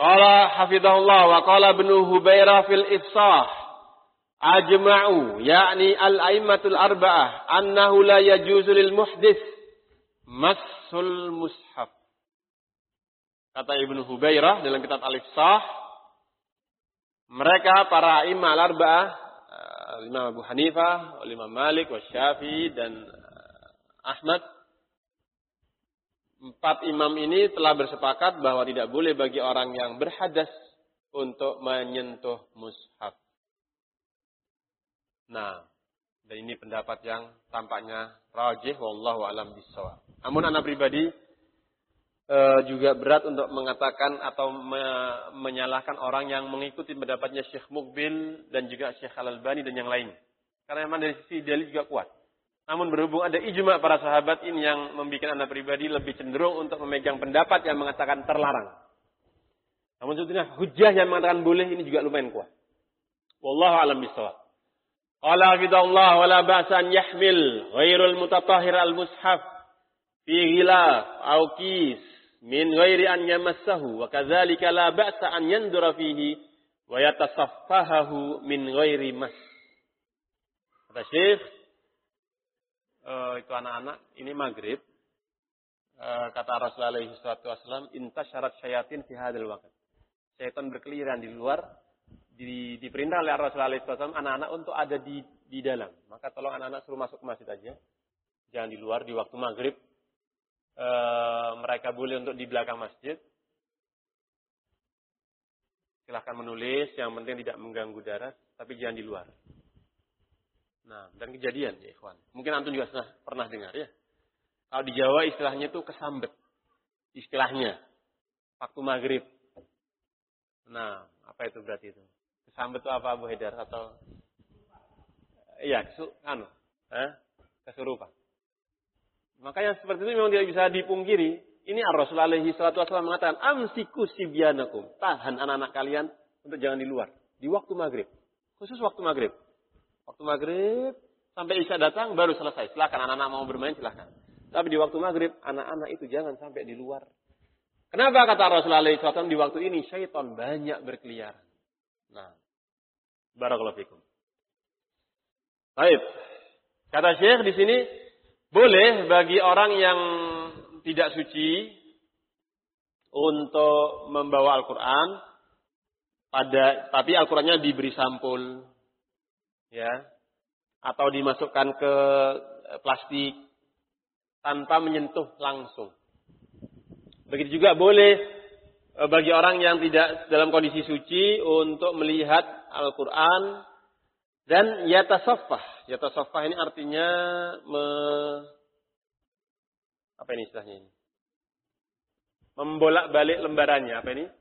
Qala hafizahullah wa qala Ibnu Hubairah fil Ifsah ajma'u yakni al-a'immatul arba'ah annahu la yajuzu lil muhdits massul mushaf. Kata Ibnu Hubairah dalam kitab Al-Ifsah, mereka para a'imah al-arba'ah, Imam Abu Hanifah, Imam Malik, Syafi'i dan Ahmad, 4 imam ini telah bersepakat bahwa tidak boleh bagi orang yang berhadas untuk menyentuh mushaf. Nah, dan ini pendapat yang tampaknya rajih, wallahu a'lam bishawab. Namun anak pribadi juga berat untuk mengatakan atau menyalahkan orang yang mengikuti pendapatnya Syekh Muqbil dan juga Syekh Al-Albani dan yang lain. Karena memang dari sisi dalil juga kuat. Namun berhubung ada ijma para sahabat ini yang membuat anak pribadi lebih cenderung untuk memegang pendapat yang mengatakan terlarang. Namun sebetulnya hujjah yang mengatakan boleh ini juga lumayan kuat. Wallahu a'lam bishawab. Qala hafizahullah wa la ba'sa an yahmil ghairul mutatahhir al-mushaf fi ghilaf aw qis min ghairi an yamassahu wa kadzalika la ba'sa an yandura fihi wa yatasaffahahu min ghairi mas. Kata Syekh, itu anak-anak ini maghrib, kata Rasulullah SAW, intasyarat syayatin fi hadzal waqt. Syaitan berkeliaran di luar, diperintah oleh Rasulullah SAW anak-anak untuk ada di dalam. Maka tolong anak-anak suruh masuk ke masjid aja, jangan di luar di waktu maghrib. Mereka boleh untuk di belakang masjid. Silahkan menulis, yang penting tidak mengganggu daras, tapi jangan di luar. Nah, dan kejadian ya ikhwan. Mungkin antum juga pernah dengar ya. Kalau di Jawa istilahnya itu kesambet. Istilahnya. Waktu maghrib. Nah, apa itu berarti itu? Kesambet itu apa Abu Haidar? Atau iya, kesurupan. Makanya seperti itu memang tidak bisa dipungkiri. Ini Rasulullah SAW mengatakan, amsiku sibyanakum. Tahan anak-anak kalian untuk jangan di luar. Di waktu maghrib. Khusus waktu maghrib. Waktu maghrib sampai isya datang baru selesai. Silakan anak-anak mau bermain silakan. Tapi di waktu maghrib anak-anak itu jangan sampai di luar. Kenapa kata Rasulullah SAW di waktu ini syaitan banyak berkeliaran. Nah, barakallahu fikum. Baik. Kata Syekh di sini boleh bagi orang yang tidak suci untuk membawa Al-Quran tapi Al-Qurannya diberi sampul. Ya, atau dimasukkan ke plastik tanpa menyentuh langsung. Begitu juga boleh bagi orang yang tidak dalam kondisi suci untuk melihat Al-Quran dan yatasaffah. Yatasaffah ini artinya apa ini istilahnya ini? Membolak-balik lembarannya. Apa ini?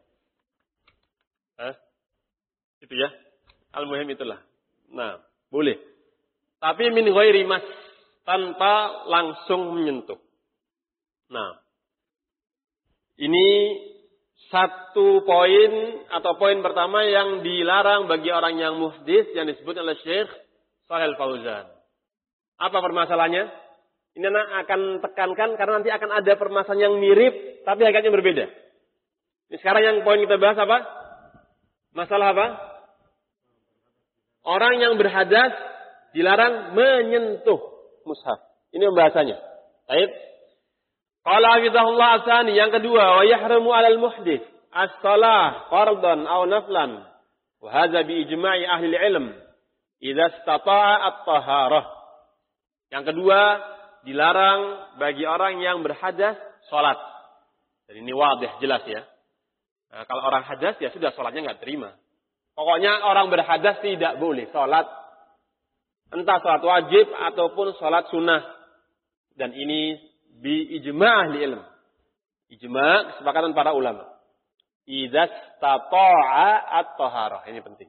Itu ya. Al-muhim itulah. Nah, boleh. Tapi min ghairi mas, tanpa langsung menyentuh. Nah, ini satu poin atau poin pertama yang dilarang bagi orang yang muhdits yang disebut oleh Syekh Shalih Al-Fauzan. Apa permasalahannya? Ini anak akan tekankan karena nanti akan ada permasalahan yang mirip tapi agaknya berbeda. Ini sekarang yang poin kita bahas apa? Masalah apa? Orang yang berhadas dilarang menyentuh mushaf. Ini pembahasannya. Baik. Qala hafizahullah asani, yang kedua, wa yahramu 'alal muhdits as-shalah fardhan aw naflan. Wa hadza bi ijma'i ahli ilm idza istata'a at-taharah. Yang kedua, dilarang bagi orang yang berhadas salat. Dan ini wadih jelas ya. Nah, kalau orang hadas ya sudah salatnya enggak terima. Pokoknya orang berhadas tidak boleh sholat. Entah sholat wajib ataupun sholat sunnah. Dan ini bi ijma' ahli ilm. Ijma' kesepakatan para ulama. Idza istata'a at-taharah. Ini penting.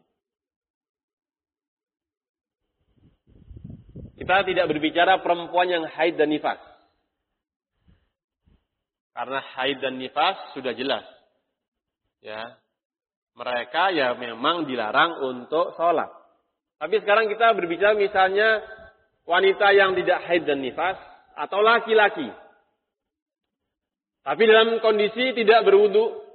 Kita tidak berbicara perempuan yang haid dan nifas. Karena haid dan nifas sudah jelas. Ya. Mereka ya memang dilarang untuk sholat. Tapi sekarang kita berbicara misalnya wanita yang tidak haid dan nifas atau laki-laki. Tapi dalam kondisi tidak berwudu.